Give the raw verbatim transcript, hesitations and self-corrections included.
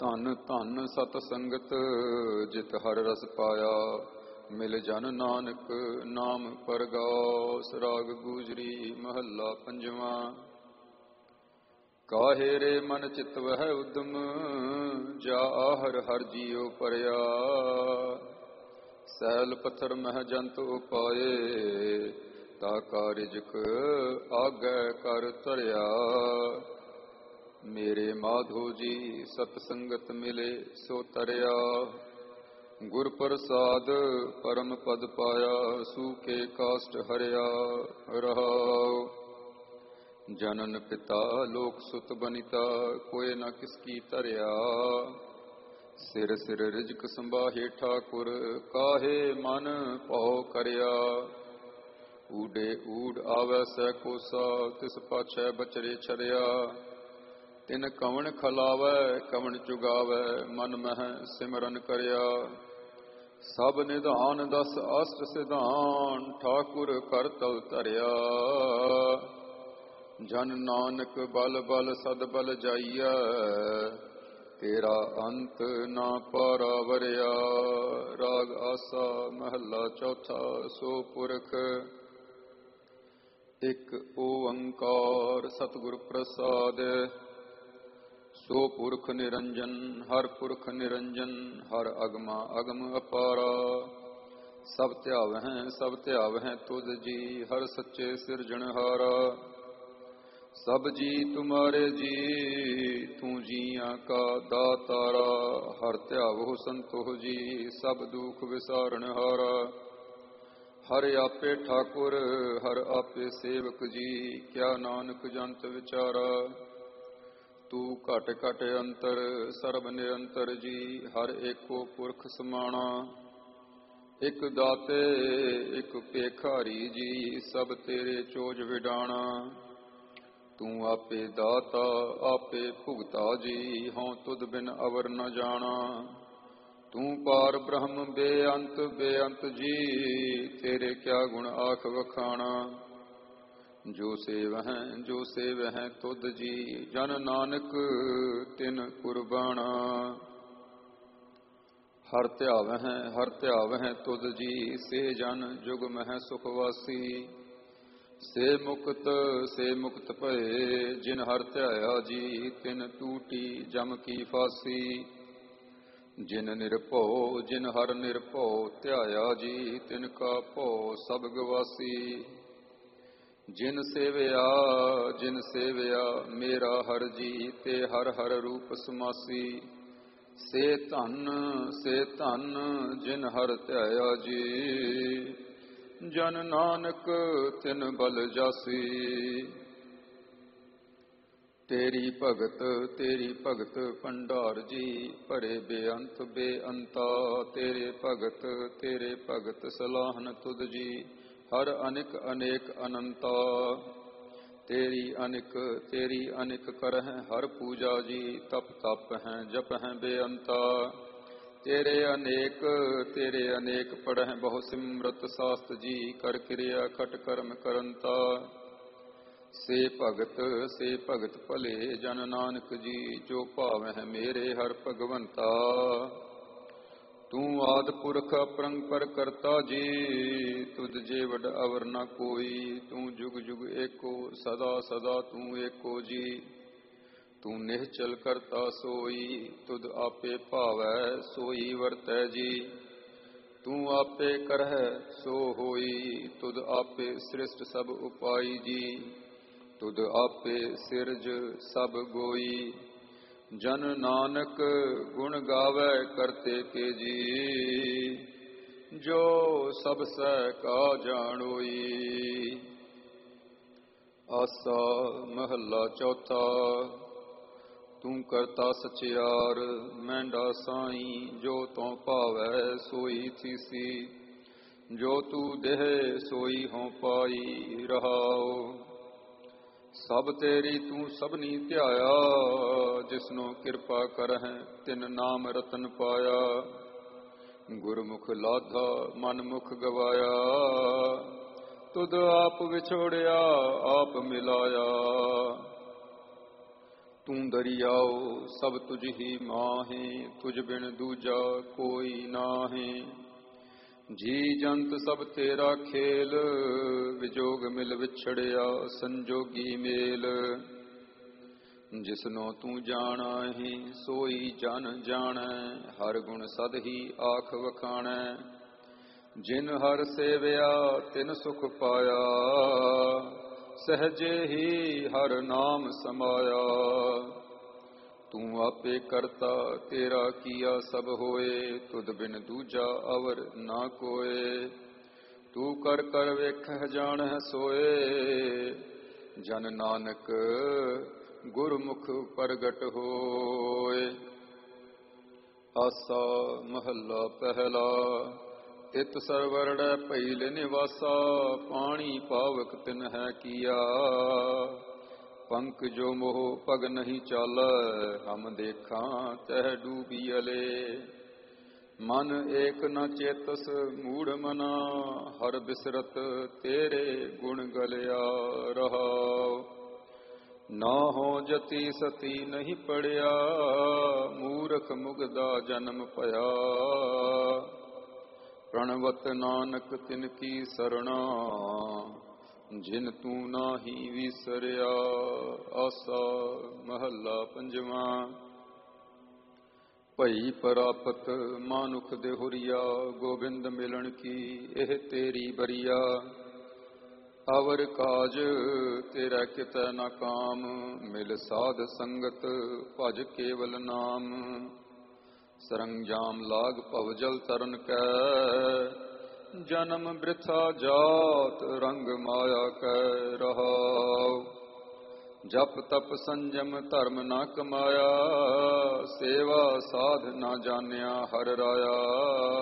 ਧਨ ਧਨ ਸਤ ਸੰਗਤ ਜਿਤ ਹਰ ਰਸ ਪਾਇਆ। ਮਿਲ ਜਨ ਨਾਨਕ ਨਾਮ ਪਰਗਾਸ। ਰਾਗ ਗੂਜਰੀ ਮਹੱਲਾ ਪੰਜਵਾਂ। ਕਾਹੇ ਰੇ ਮਨ ਚਿਤ ਵਹਿ ਉਦਮ ਜਾ ਆਹਰ ਹਰ ਜੀਉ ਪਰਿਆ। ਸੈਲ ਪੱਥਰ ਮਹਿ ਜੰਤ ਉਪਾਏ ਤਾ ਕਾ ਰਿਜਕ ਆਗੈ ਕਰ ਧਰਿਆ। ਮੇਰੇ ਮਾਧੋ ਜੀ ਸਤ ਸੰਗਤ ਮਿਲੇ ਸੋ ਤਰਿਆ। ਗੁਰ ਪ੍ਰਸਾਦ ਪਰਮ ਪਦ ਪਾਇਆ ਸੂਕੇ ਕਾਸ਼ਟ ਹਰਿਆ। ਰਹਾਉ ਜਨਨ ਪਿਤਾ ਲੋਕ ਸੁਤ ਬਨਿਤਾ ਕੋਇ ਨ ਕਿਸ ਕੀ ਧਰਿਆ। ਸਿਰ ਸਿਰ ਰਿਜਕ ਸੰਭਾਹੇ ਠਾਕੁਰ ਕਾਹੇ ਮਨ ਭਉ ਕਰਿਆ। ਊਡੇ ਊੜ ਆਵੈ ਸੈ ਕੋਸਾ ਤਿਸ ਪਾਛੈ ਬਚਰੇ ਛਰਿਆ। ਤਿਨ ਕਵਣ ਖਲਾਵੈ ਕਵਣ ਚੁਗਾਵੈ ਮਨ ਮਹਿ ਸਿਮਰਨ ਕਰਿਆ। ਸਭ ਨਿਧਾਨ ਦਸ ਅਸ਼ਟ ਸਿਧਾਨ ਠਾਕੁਰ ਕਰ ਤਲ ਧਰਿਆ। ਜਨ ਨਾਨਕ ਬਲ ਬਲ ਸਦ ਬਲ ਜਾਈਐ ਤੇਰਾ ਅੰਤ ਨਾ ਪਾਰਾ ਵਰਿਆ। ਰਾਗ ਆਸਾ ਮਹੱਲਾ ਚੌਥਾ। ਸੋ ਪੁਰਖ ਇੱਕ ਓੰਕਾਰ ਸਤਿਗੁਰ ਪ੍ਰਸਾਦਿ। ਸੋ ਪੁਰਖ ਨਿਰੰਜਨ ਹਰ ਪੁਰਖ ਨਿਰੰਜਨ ਹਰ ਅਗਮਾ ਅਗਮ ਅਪਾਰਾ। ਸਭ ਧਿਆਵਹਿ ਸਭ ਧਿਆਵਹਿ ਤੁਧ ਜੀ ਹਰ ਸੱਚੇ ਸਿਰਜਣਹਾਰਾ। ਸਭ ਜੀ ਤੁਮਾਰੇ ਜੀ ਤੂੰ ਜੀਆਂ ਕਾ ਦਾਤਾਰਾ। ਹਰ ਧਿਆਵੋ ਸੰਤੋਖ ਜੀ ਸਭ ਦੁਖ ਵਿਸਾਰਣਹਾਰਾ। ਹਰ ਆਪੇ ਠਾਕੁਰ ਹਰ ਆਪੇ ਸੇਵਕ ਜੀ ਕਿਆ ਨਾਨਕ ਜੰਤ ਵਿਚਾਰਾ। ਤੂੰ ਘਟ ਘਟ ਅੰਤਰ ਸਰਬ ਨਿਰੰਤਰ ਜੀ ਹਰ ਏਕੋ ਪੁਰਖ ਸਮਾਣਾ। ਇਕ ਦਾਤੇ ਇਕ ਭੇਖਾਰੀ ਜੀ ਸਭ ਤੇਰੇ ਚੋਜ ਵਿਡਾਣਾ। ਤੂੰ ਆਪੇ ਦਾਤਾ ਆਪੇ ਭੁਗਤਾ ਜੀ ਹਉ ਤੁਧ ਬਿਨ ਅਵਰ ਨ ਜਾਣਾ। ਤੂੰ ਪਾਰ ਬ੍ਰਹਮ ਬੇਅੰਤ ਬੇਅੰਤ ਜੀ ਤੇਰੇ ਕਿਆ ਗੁਣ ਆਖ ਵਖਾਣਾ। ਜੋ ਸੇਵਹਿ ਜੋ ਸੇਵਹਿ ਤੁਧ ਜੀ ਜਨ ਨਾਨਕ ਤਿਨ ਕੁਰਬਾਣਾ। ਹਰ ਧਿਆਵਹਿ ਹਰ ਧਿਆਵਹਿ ਤੁਧ ਜੀ ਸੇ ਜਨ ਜੁਗ ਮਹਿ ਸੁਖ ਵਾਸੀ। ਸੇ ਮੁਕਤ ਸੇ ਮੁਕਤ ਭਏ ਜਿਨ ਹਰ ਧਿਆਇਆ ਜੀ ਤਿਨ ਟੂਟੀ ਜਮ ਕੀ ਫਾਸੀ। ਜਿਨ ਨਿਰਭਉ ਜਿਨ ਹਰ ਨਿਰਭਉ ਧਿਆਇਆ ਜੀ ਤਿਨ ਕਾ ਭਉ ਸਭ ਗਵਾਸੀ। ਜਿਨ ਸੇਵਿਆ ਜਿਨ ਸੇਵਿਆ ਮੇਰਾ ਹਰ ਜੀ ਤੇ ਹਰ ਹਰ ਰੂਪ ਸਮਾਸੀ। ਸੇ ਧਨ ਸੇ ਧਨ ਜਿਨ ਹਰ ਧਿਆਇਆ ਜੀ ਜਨ ਨਾਨਕ ਤਿਨ ਬਲ ਜਾਸੀ। ਤੇਰੀ ਭਗਤ ਤੇਰੀ ਭਗਤ ਭੰਡਾਰ ਜੀ ਭਰੇ ਬੇਅੰਤ ਬੇਅੰਤਾ। ਤੇਰੇ ਭਗਤ ਤੇਰੇ ਭਗਤ ਸਲਾਹਨ ਤੁਧ ਜੀ ਹਰ ਅਨਿਕ ਅਨੇਕ ਅਨੰਤਾ। ਤੇਰੀ ਅਨਿਕ ਤੇਰੀ ਅਨਿਕ ਕਰਹਿ ਹਰ ਪੂਜਾ ਜੀ ਤਪ ਤਪ ਹੈ ਜਪ ਹੈ ਬੇਅੰਤਾ। ਤੇਰੇ ਅਨੇਕ ਤੇਰੇ ਅਨੇਕ ਪੜਹਿ ਬਹੁ ਸਿਮਰਤ ਸਾਸਤ ਜੀ ਕਰ ਕਿਰਿਆ ਖਟ ਕਰਮ ਕਰੰਤਾ। ਸੇ ਭਗਤ ਸੇ ਭਗਤ ਭਲੇ ਜਨ ਨਾਨਕ ਜੀ ਜੋ ਭਾਵਹਿ ਮੇਰੇ ਹਰ ਭਗਵੰਤਾ। ਤੂੰ ਆਦ ਪੁਰਖ ਅਪਰੰਪਰ ਕਰਤਾ ਜੀ ਤੁਧ ਜੇ ਵਡ ਅਵਰ ਨ ਕੋਈ। ਤੂੰ ਜੁਗ ਜੁਗ ਏਕੋ ਸਦਾ ਸਦਾ ਤੂੰ ਏਕੋ ਜੀ। ਤੂੰ ਨਿਹਚਲ ਕਰਤਾ ਸੋਈ ਤੁਧ ਆਪੇ ਭਾਵੈ ਸੋਈ ਵਰਤੈ ਜੀ। ਤੂੰ ਆਪੇ ਕਰਹਿ ਸੋ ਹੋਈ ਤੁਧ ਆਪੇ ਸ੍ਰਿਸ਼ਟ ਸਭ ਉਪਾਈ ਜੀ। ਤੁਧ ਆਪੇ ਸਿਰਜ ਸਭ ਗੋਈ ਜਨ ਨਾਨਕ ਗੁਣ ਗਾਵੈ ਕਰਤੇ ਕੇ ਜੀ। ਜੋ ਸਭ ਸਹਿ ਕਾ ਜਾਣੋਈ। ਆਸਾ ਮਹੱਲਾ ਚੌਥਾ। ਤੂੰ ਕਰਤਾ ਸਚਿਆਰ ਮਹਿੰਡਾ ਸਾਈ ਜੋ ਤੂੰ ਭਾਵੈ ਸੋਈ ਥੀਸੀ। ਜੋ ਤੂੰ ਦੇਹ ਸੋਈ ਹੋਂ ਪਾਈ। ਰਹਾਉ ਸਭ ਤੇਰੀ ਤੂੰ ਸਭਨੀ ਧਿਆਇਆ। ਜਿਸਨੂੰ ਕਿਰਪਾ ਕਰਹਿ ਤਿਨ ਨਾਮ ਰਤਨ ਪਾਇਆ। ਗੁਰਮੁਖ ਲਾਧਾ ਮਨ ਮੁਖ ਗਵਾਇਆ। ਤੁਧ ਆਪ ਵਿਛੋੜਿਆ ਆਪ ਮਿਲਾਇਆ। ਤੂੰ ਦਰਿਆਓ ਸਭ ਤੁਝ ਹੀ ਮਾਹੇ, ਤੁਝ ਬਿਨ ਦੂਜਾ ਕੋਈ ਨਾਹੀਂ। ਜੀ ਜੰਤ ਸਭ ਤੇਰਾ ਖੇਲ, ਵਿਜੋਗ ਮਿਲ ਵਿਛੜਿਆ ਸੰਜੋਗੀ ਮੇਲ। ਜਿਸਨੋ ਤੂੰ ਜਾਣਾਹੀਂ ਸੋਈ ਜਨ ਜਾਣੈ, ਹਰ ਗੁਣ ਸਦ ਹੀ ਆਖ ਵਖਾਣੈ। ਜਿਨ ਹਰ ਸੇਵਿਆ ਤਿਨ ਸੁਖ ਪਾਇਆ, ਸਹਜੇ ਹੀ ਹਰ ਨਾਮ ਸਮਾਇਆ। ਤੂੰ ਆਪੇ ਕਰਤਾ ਤੇਰਾ ਕੀਆ ਸਭ ਹੋਏ, ਤੁਧ ਬਿਨ ਦੂਜਾ ਅਵਰ ਨਾ ਕੋਏ। ਤੂੰ ਕਰ ਕਰ ਵੇਖਹਿ ਜਾਣਹਿ ਸੋਏ, ਜਨ ਨਾਨਕ ਗੁਰਮੁਖ ਪ੍ਰਗਟ ਹੋਏ। ਆਸਾ ਮਹੱਲਾ ਪਹਿਲਾ। ਤਿਤ ਸਰਵਰੜੈ ਭਇਲ ਨਿਵਾਸਾ, ਪਾਣੀ ਪਾਵਕ ਤਿਨ ਹੈ ਕੀਆ। ਪੰਕ ਜੋ ਮੋਹ ਪਗ ਨਹੀਂ ਚਾਲੈ, ਹਮ ਦੇਖਾਂ ਤਹਿ ਡੂਬੀਅਲੇ। ਮਨ ਏਕ ਨ ਚੇਤਸ ਮੂੜ ਮਨਾ, ਹਰ ਬਿਸਰਤ ਤੇਰੇ ਗੁਣ ਗਲਿਆ ਰਹਾਉ। ਨਾ ਹੋ ਜਤੀ ਸਤੀ ਨਹੀਂ ਪੜਿਆ, ਮੂਰਖ ਮੁਗਦਾ ਜਨਮ ਭਇਆ। ਪ੍ਰਣਵਤ ਨਾਨਕ ਤਿਨ ਕੀ ਸਰਣਾ, ਜਿਨ ਤੂੰ ਨਾਹੀ ਵਿਸਰਿਆ। ਆਸਾ ਮਹੱਲਾ ਪੰਜਵਾਂ। ਭਈ ਪ੍ਰਾਪਤ ਮਾਨੁਖ ਦੇ ਹੁਰੀਆ, ਗੋਬਿੰਦ ਮਿਲਣ ਕੀ ਇਹ ਤੇਰੀ ਬਰੀਆ। ਅਵਰ ਕਾਜ ਤੇਰਾ ਕਿਤੈ ਨਾ ਕਾਮ, ਮਿਲ ਸਾਧ ਸੰਗਤ ਭਜ ਕੇਵਲ ਨਾਮ। ਸਰੰਜਾਮ ਲਾਗ ਭਵ ਜਲ ਤਰਨ ਕੈ, ਜਨਮ ਬ੍ਰਿਥਾ ਜਾਤ ਰੰਗ ਮਾਇਆ ਕੈ ਰਹਾਉ। ਜਪ ਤਪ ਸੰਜਮ ਧਰਮ ਨਾ ਕਮਾਇਆ, ਸੇਵਾ ਸਾਧ ਨਾ ਜਾਣਿਆ ਹਰ ਰਾਇਆ।